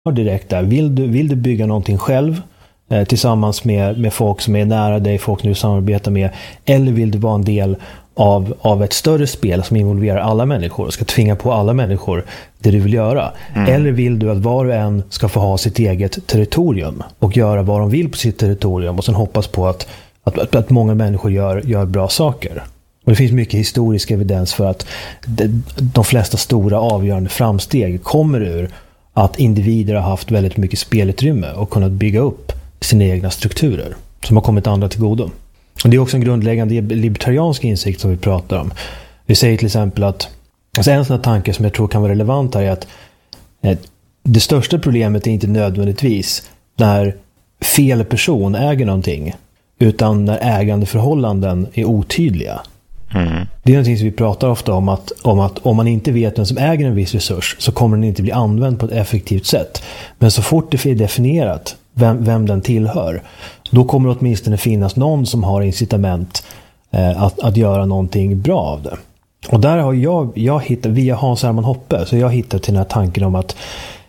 direkt där. Vill du bygga någonting själv tillsammans med folk som är nära dig, folk du samarbetar med, eller vill du vara en del av ett större spel som involverar alla människor och ska tvinga på alla människor det du vill göra? Eller vill du att var och en ska få ha sitt eget territorium och göra vad de vill på sitt territorium och sen hoppas på att många människor gör bra saker? Och det finns mycket historisk evidens för att de flesta stora avgörande framsteg kommer ur att individer har haft väldigt mycket spelutrymme och kunnat bygga upp sina egna strukturer som har kommit andra till godo. Och det är också en grundläggande libertariansk insikt som vi pratar om. Vi säger till exempel att en sån här tanke som jag tror kan vara relevant här är att det största problemet är inte nödvändigtvis när fel person äger någonting, utan när ägandeförhållanden är otydliga. Det är någonting som vi pratar ofta om att om man inte vet vem som äger en viss resurs så kommer den inte bli använd på ett effektivt sätt. Men så fort det är definierat vem den tillhör, då kommer det åtminstone finnas någon som har incitament att göra någonting bra av det. Och där har jag hittat, via Hans Hermann Hoppe, så jag har hittat till den här tanken om att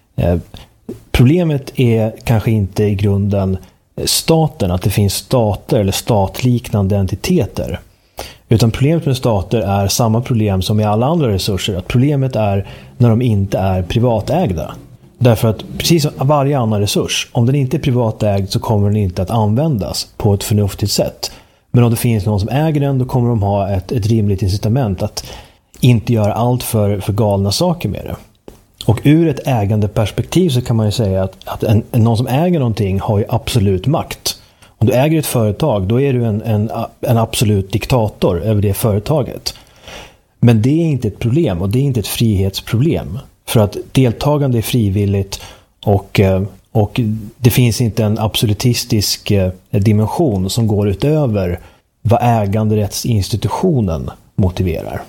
problemet är kanske inte i grunden staten, att det finns stater eller statliknande entiteter. Utan problemet med stater är samma problem som med alla andra resurser. Att problemet är när de inte är privatägda. Därför att precis som varje annan resurs, om den inte är privatägd så kommer den inte att användas på ett förnuftigt sätt. Men om det finns någon som äger den, då kommer de ha ett rimligt incitament att inte göra allt för galna saker med det. Och ur ett ägandeperspektiv så kan man ju säga att någon som äger någonting har ju absolut makt. Om du äger ett företag, då är du en absolut diktator över det företaget. Men det är inte ett problem och det är inte ett frihetsproblem. För att deltagande är frivilligt och det finns inte en absolutistisk dimension som går utöver vad äganderättsinstitutionen motiverar.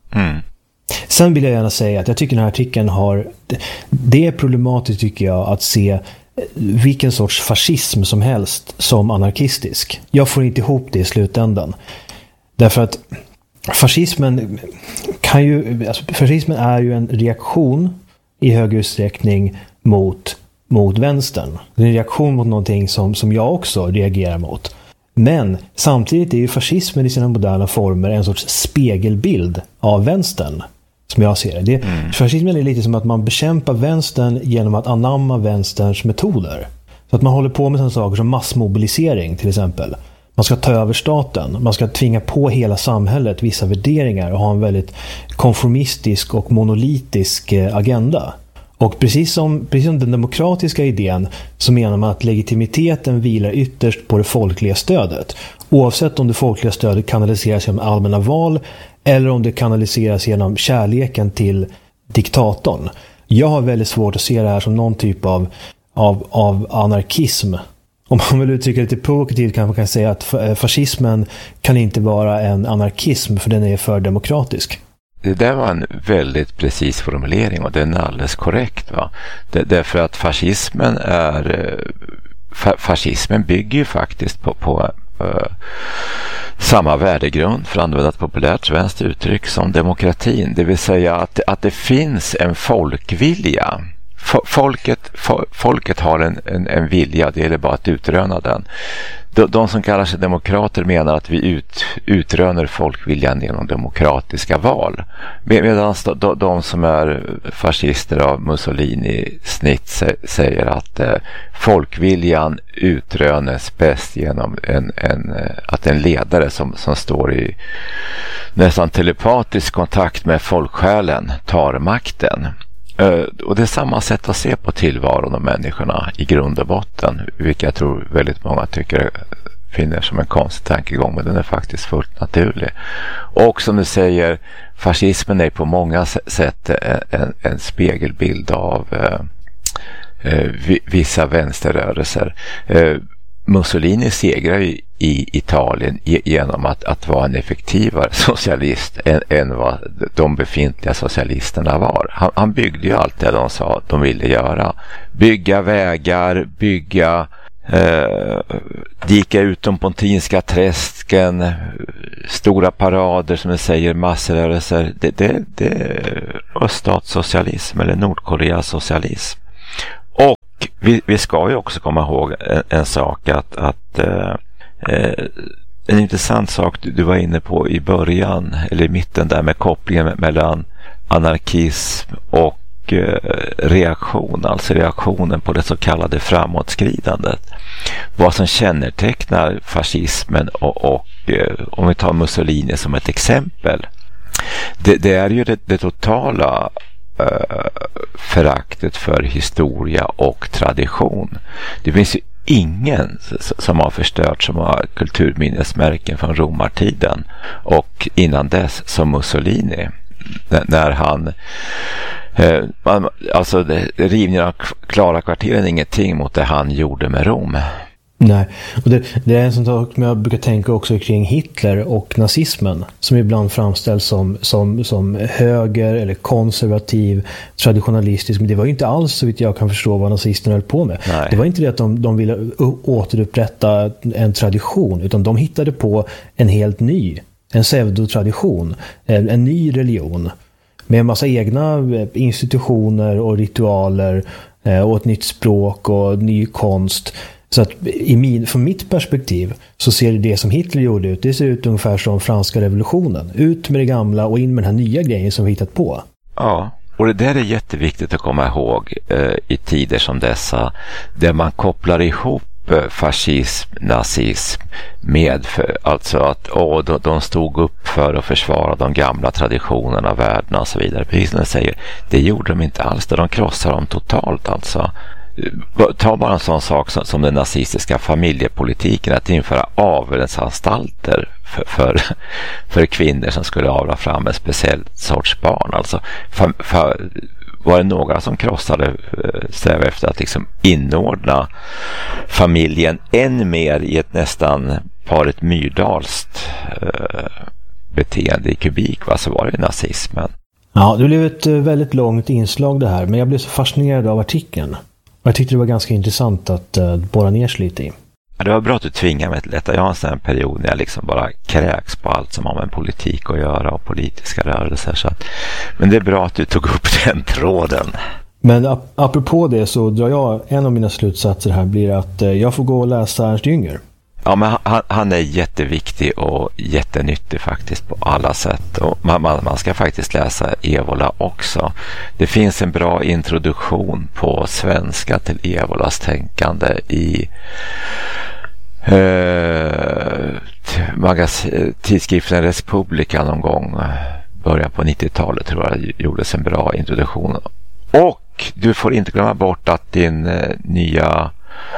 Sen vill jag gärna säga att jag tycker den här artikeln det är problematiskt, tycker jag, att se vilken sorts fascism som helst som anarkistisk. Jag får inte ihop det i slutändan. Därför att fascismen är ju en reaktion i hög utsträckning mot vänstern. Det är en reaktion mot någonting som jag också reagerar mot. Men samtidigt är ju fascismen i sina moderna former en sorts spegelbild av vänstern, som jag ser det. Fascismen är lite som att man bekämpar vänstern genom att anamma vänsterns metoder. Så att man håller på med sådana saker som massmobilisering till exempel. Man ska ta över staten, man ska tvinga på hela samhället vissa värderingar och ha en väldigt konformistisk och monolitisk agenda. Och precis som den demokratiska idén så menar man att legitimiteten vilar ytterst på det folkliga stödet. Oavsett om det folkliga stödet kanaliseras genom allmänna val eller om det kanaliseras genom kärleken till diktatorn. Jag har väldigt svårt att se det här som någon typ av anarkism. Om man vill uttrycka det lite provokativt kan man kan säga att fascismen kan inte vara en anarkism för den är för demokratisk. Det där var en väldigt precis formulering och den är alldeles korrekt, va? Därför att fascismen bygger ju faktiskt på samma värdegrund, för att använda ett populärt svenskt uttryck, som demokratin. Det vill säga att det finns en folkvilja. Folket har en vilja, det gäller bara att utröna den. De som kallar sig demokrater menar att vi utröner folkviljan genom demokratiska val. Medan de som är fascister av Mussolini snitt säger att folkviljan utrönes bäst genom att en ledare som står i nästan telepatisk kontakt med folksjälen tar makten. Och det är samma sätt att se på tillvaron och människorna i grund och botten, vilket jag tror väldigt många finner som en konstig tankegång, men den är faktiskt fullt naturlig. Och som du säger, fascismen är på många sätt en spegelbild av vissa vänsterrörelser. Mussolini segrar i Italien genom att vara en effektivare socialist än vad de befintliga socialisterna var. Han byggde ju allt det de sa att de ville göra. Bygga vägar, dika ut de pontinska träsken, stora parader, som det säger, massrörelser. Det är öststatssocialism eller Nordkoreas socialism. Och vi ska ju också komma ihåg en sak att en intressant sak du var inne på i början eller i mitten där med kopplingen mellan anarkism och reaktion, alltså reaktionen på det så kallade framåtskridandet. Vad som kännetecknar fascismen och om vi tar Mussolini som ett exempel, det är ju det totala föraktet för historia och tradition. Det finns ju ingen som har förstört som har kulturminnesmärken från romartiden och innan dess som Mussolini. När han alltså rivningen av Klara kvarteren är ingenting mot det han gjorde med Rom. Nej, och det är en sån sak som jag brukar tänka också kring Hitler och nazismen, som ibland framställs som höger eller konservativ, traditionalistisk, men det var ju inte alls så vitt jag kan förstå vad nazisterna höll på med. Nej. Det var inte det att de ville återupprätta en tradition, utan de hittade på en helt ny, en pseudotradition, en ny religion med en massa egna institutioner och ritualer och ett nytt språk och ny konst. Så att från mitt perspektiv så ser det som Hitler gjorde ut, det ser ut ungefär som franska revolutionen. Ut med det gamla och in med den här nya grejen som vi hittat på. Ja, och det där är jätteviktigt att komma ihåg i tider som dessa, där man kopplar ihop fascism, nazism med alltså att de stod upp för att försvara de gamla traditionerna, värdena och så vidare. Precis som jag säger, det gjorde de inte alls, de krossade dem totalt alltså. Ta bara en sån sak som den nazistiska familjepolitiken, att införa avelsanstalter för kvinnor som skulle avla fram en speciell sorts barn. Alltså var det några som sträv efter att liksom inordna familjen än mer i ett nästan paret Myrdalskt beteende i kubik, så var det nazismen. Ja, det blev ett väldigt långt inslag det här, men jag blev så fascinerad av artikeln. Jag tyckte det var ganska intressant att borra ner sig lite i. Ja, det var bra att du tvingade mig till detta. Jag har en sån här period när jag liksom bara kräks på allt som har med politik att göra och politiska rörelser. Så men det är bra att du tog upp den tråden. Men apropå det så drar jag, en av mina slutsatser här blir att jag får gå och läsa Ernst Jünger. Ja, men han är jätteviktig och jättenyttig faktiskt på alla sätt. Och man ska faktiskt läsa Evola också. Det finns en bra introduktion på svenska till Evolas tänkande i tidskriften Respublika någon gång. Början på 90-talet tror jag gjordes en bra introduktion. Och du får inte glömma bort att din nya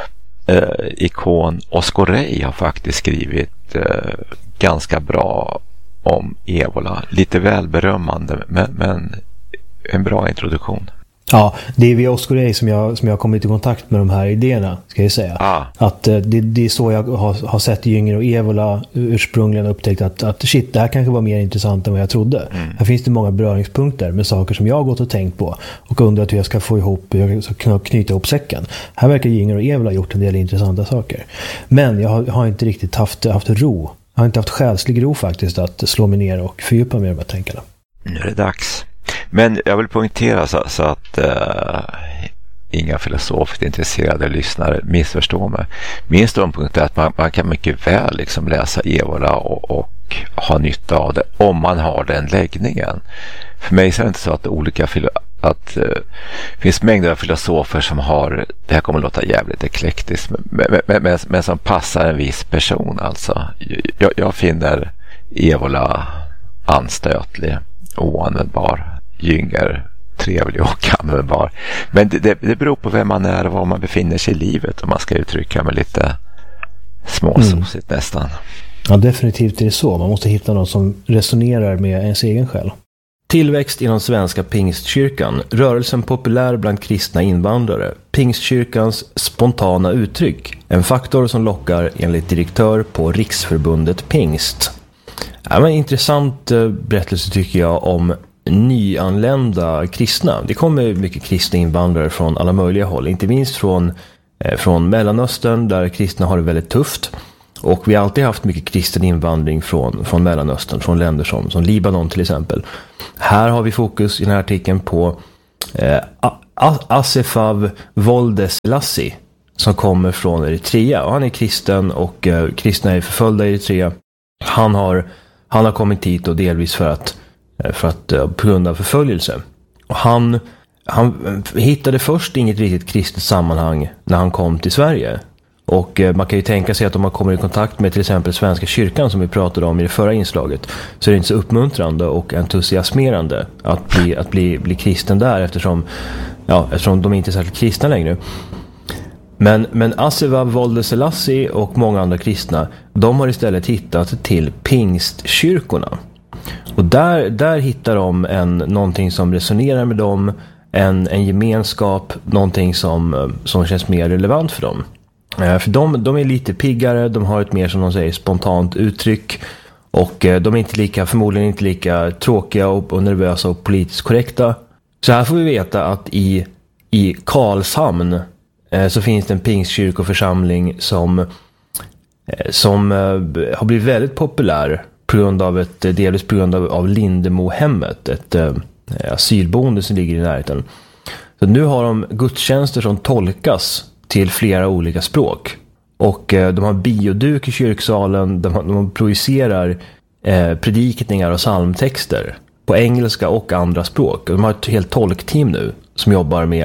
ikon Oscar Rey har faktiskt skrivit ganska bra om Evola. Lite välberömmande men en bra introduktion. Ja, det är via Oscar Rey som jag har kommit i kontakt med de här idéerna, ska jag säga. Att det är så jag har sett Jünger och Evola ursprungligen upptäckt att shit, det här kanske var mer intressant än vad jag trodde. Här finns det många beröringspunkter med saker som jag har gått och tänkt på och undrat hur jag ska få ihop, hur jag ska knyta ihop säcken. Här verkar Jünger och Evola ha gjort en del intressanta saker. Men jag har inte riktigt haft ro. Jag har inte haft själslig ro faktiskt att slå mig ner och fördjupa mig i de här tänkarna. Nu är det dags. Men jag vill poängtera så att inga filosofiskt intresserade lyssnare missförstår mig. Min ståndpunkt är att man kan mycket väl liksom läsa Evola och ha nytta av det om man har den läggningen. För mig så är det inte så att det finns mängder av filosofer som har, det här kommer att låta jävligt eklektiskt, men som passar en viss person alltså. Jag finner Evola anstötlig, oanvändbar. Jünger, trevlig och användbar. Men det beror på vem man är och var man befinner sig i livet, om man ska uttrycka mig lite småsosigt nästan. Ja, definitivt är det så. Man måste hitta någon som resonerar med ens egen själ. Tillväxt inom svenska pingstkyrkan. Rörelsen populär bland kristna invandrare. Pingstkyrkans spontana uttryck. En faktor som lockar enligt direktör på Riksförbundet Pingst. Ja, men intressant berättelse tycker jag om nyanlända kristna. Det kommer mycket kristna invandrare från alla möjliga håll. Inte minst från Mellanöstern där kristna har det väldigt tufft. Och vi har alltid haft mycket kristen invandring från Mellanöstern, från länder som Libanon till exempel. Här har vi fokus i den här artikeln på Assefaw Wolde Selassie som kommer från Eritrea. Och han är kristen och kristna är förföljda i Eritrea. Han har kommit hit och delvis för att på grund av förföljelse. Och han hittade först inget riktigt kristet sammanhang när han kom till Sverige. Och man kan ju tänka sig att om man kommer i kontakt med till exempel Svenska kyrkan som vi pratade om i det förra inslaget, så är det inte så uppmuntrande och entusiasmerande att bli kristen där eftersom de inte är särskilt kristna längre. Men Assefaw Wolde Selassie och många andra kristna, de har istället hittat till pingstkyrkorna. Och där hittar de någonting som resonerar med dem, en gemenskap, någonting som känns mer relevant för dem. För de är lite piggare, de har ett mer, som de säger, spontant uttryck, och de är förmodligen inte lika tråkiga och nervösa och politiskt korrekta. Så här får vi veta att i Karlshamn så finns det en pingstkyrkoförsamling som har blivit väldigt populär delvis på grund av Lindemohemmet, ett asylboende som ligger i närheten. Så nu har de gudstjänster som tolkas till flera olika språk. Och de har bioduk i kyrksalen, de projicerar predikningar och psalmtexter på engelska och andra språk. De har ett helt tolkteam nu som jobbar med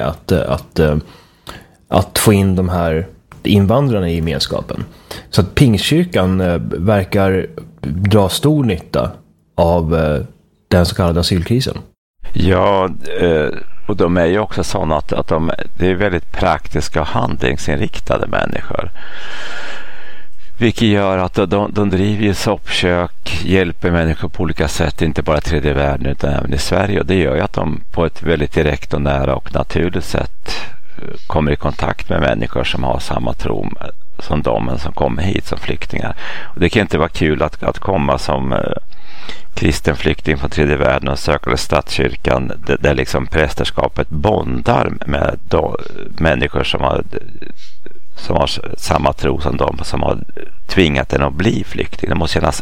att få in de här invandrarna i gemenskapen. Så att pingstkyrkan verkar dra stor nytta av den så kallade asylkrisen. Ja, och de är ju också sådana att det är väldigt praktiska och handlingsinriktade människor. Vilket gör att de driver ju soppkök, hjälper människor på olika sätt, inte bara i tredje världen utan även i Sverige. Och det gör ju att de på ett väldigt direkt och nära och naturligt sätt kommer i kontakt med människor som har samma tro som de som kommer hit som flyktingar. Och det kan inte vara kul att komma som kristen flykting från tredje världen och söka statskyrkan där liksom prästerskapet bondar med människor som har samma tro som de som har tvingat en att bli flykting. Det måste kännas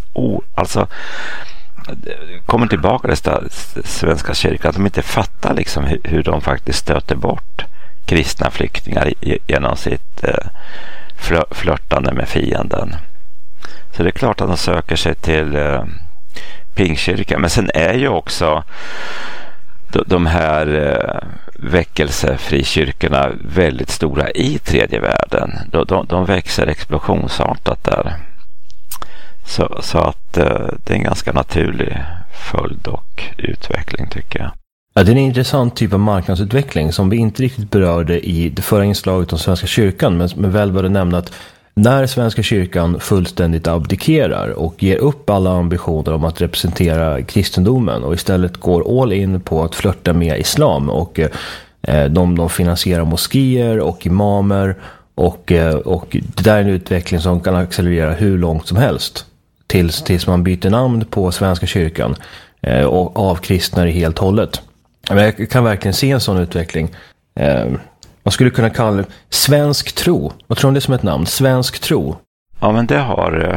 kommer tillbaka till Svenska kyrkan att de inte fattar liksom hur de faktiskt stöter bort kristna flyktingar genom sitt flörtande med fienden. Så det är klart att de söker sig till pingstkyrkan. Men sen är ju också de här väckelsefrikyrkorna väldigt stora i tredje världen. De växer explosionsartat där. Så att det är en ganska naturlig följd och utveckling, tycker jag. Ja, det är en intressant typ av marknadsutveckling som vi inte riktigt berörde i det förra inslaget om Svenska kyrkan, men väl var det nämna att när Svenska kyrkan fullständigt abdikerar och ger upp alla ambitioner om att representera kristendomen och istället går all in på att flirta med islam, och de finansierar moskéer och imamer, och det där är en utveckling som kan accelerera hur långt som helst tills man byter namn på Svenska kyrkan och avkristnar helt hållet. Jag kan verkligen se en sån utveckling. Man skulle kunna kalla det svensk tro. Vad tror du det är som ett namn? Svensk tro. Ja, men det har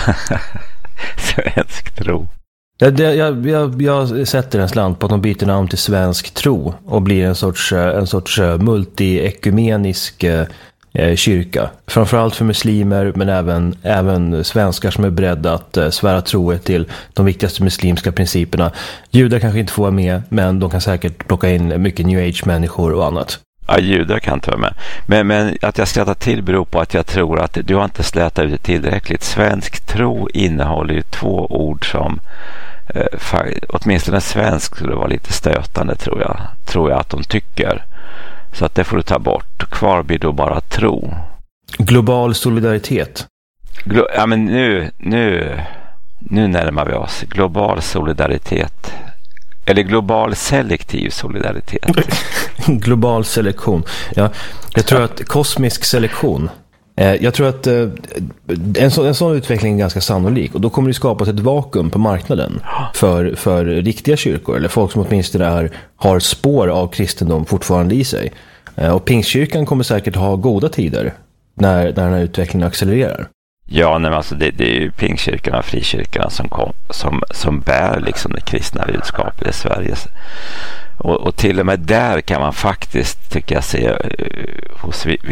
svensk tro. Jag sätter en slant på att de byter namn till svensk tro och blir en sorts multi-ekumenisk kyrka. Framförallt för muslimer, men även svenskar som är beredda att svära trohet till de viktigaste muslimska principerna. Judar kanske inte får vara med, men de kan säkert plocka in mycket new age-människor och annat. Ja, judar kan inte vara med. Men att jag skrattar till beror på att jag tror att du har inte slätat ut det tillräckligt. Svensk tro innehåller ju två ord som åtminstone svensk skulle vara lite stötande, tror jag att de tycker. Så att det får du ta bort. Kvar blir då bara tro. Global solidaritet. Ja, men nu närmar vi oss. Global solidaritet. Eller global selektiv solidaritet. Global selektion. Ja, jag tror att kosmisk selektion. Jag tror att en sån utveckling är ganska sannolik. Och då kommer det skapas ett vakuum på marknaden för riktiga kyrkor. Eller folk som åtminstone har spår av kristendom fortfarande i sig. Och pingstkyrkan kommer säkert ha goda tider när den här utvecklingen accelererar. Ja, nej, alltså det är ju pingkyrkorna och frikyrkorna som bär liksom det kristna budskapet i Sverige. Och till och med där kan man faktiskt, tycker jag, se hos